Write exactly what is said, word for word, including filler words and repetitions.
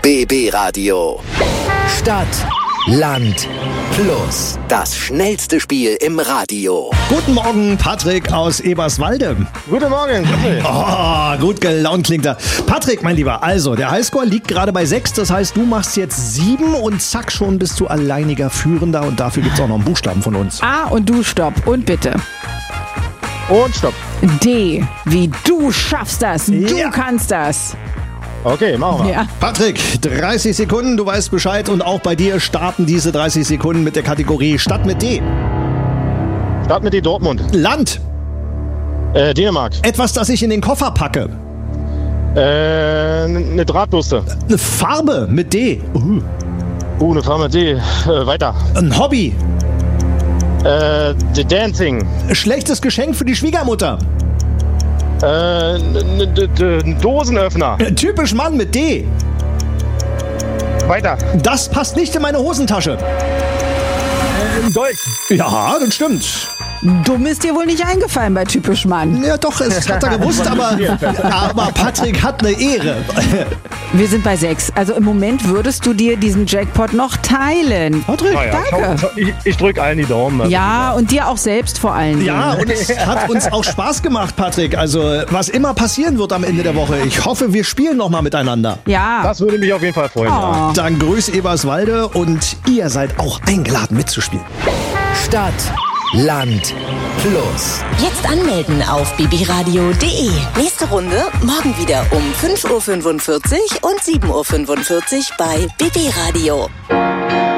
B B Radio. Stadt, Land, Plus. Das schnellste Spiel im Radio. Guten Morgen, Patrick aus Eberswalde. Guten Morgen. Oh, gut gelaunt klingt er. Patrick, mein Lieber, also der Highscore liegt gerade bei sechs. Das heißt, du machst jetzt sieben und zack, schon bist du alleiniger Führender. Und dafür gibt es auch noch einen Buchstaben von uns. A und du stopp. Und bitte. Und stopp. D, wie du schaffst das. Du Ja. kannst das. Okay, machen wir. Ja. Patrick, dreißig Sekunden, du weißt Bescheid. Und auch bei dir starten diese dreißig Sekunden mit der Kategorie Stadt mit D. Start mit die Dortmund. Land, Äh, Dänemark. etwas, das ich in den Koffer packe. Äh, eine Drahtbürste. Eine Farbe mit D. Uh. Uh, eine Farbe mit D. Äh, weiter. Ein Hobby. Äh, The Dancing. Schlechtes Geschenk für die Schwiegermutter. Äh, ein Dosenöffner. Typisch Mann mit D. Weiter. Das passt nicht in meine Hosentasche. Ein Dolch. Ja, das stimmt. Dumm ist dir wohl nicht eingefallen bei Typisch Mann. Ja, doch, es hat er gewusst, aber, aber Patrick hat eine Ehre. Wir sind bei sechs. Also im Moment würdest du dir diesen Jackpot noch teilen. Patrick? Ah, ja. Danke. Schau, schau, ich ich drücke allen die Daumen. Also. Ja, und dir auch selbst vor allen Dingen. Ja, und es hat uns auch Spaß gemacht, Patrick. Also, was immer passieren wird am Ende der Woche. Ich hoffe, wir spielen nochmal miteinander. Ja. Das würde mich auf jeden Fall freuen. Ja. Oh. Dann grüß Eberswalde und ihr seid auch eingeladen mitzuspielen. Stadt, Land, Plus. Jetzt anmelden auf b b radio punkt d e. Nächste Runde morgen wieder um fünf Uhr fünfundvierzig und sieben Uhr fünfundvierzig bei B B Radio.